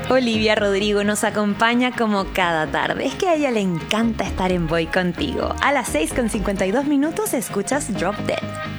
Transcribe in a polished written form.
Olivia Rodrigo nos acompaña como cada tarde. Es que a ella le encanta estar en Voy Contigo. A las 6:52 escuchas Drop Dead.